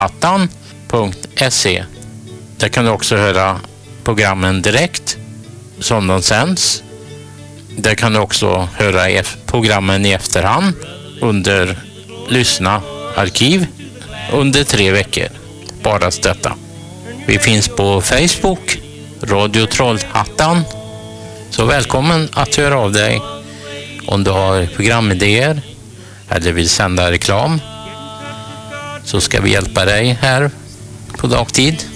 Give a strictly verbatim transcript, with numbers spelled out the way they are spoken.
trollhattan punkt se. Där kan du också höra programmen direkt som de sänds. Där kan du också höra programmen i efterhand under lyssna arkiv under tre veckor. Bara detta. Vi finns på Facebook, Radio Trollhattan. Så välkommen att höra av dig om du har programidéer eller vill sända reklam. Så ska vi hjälpa dig här på dagtid.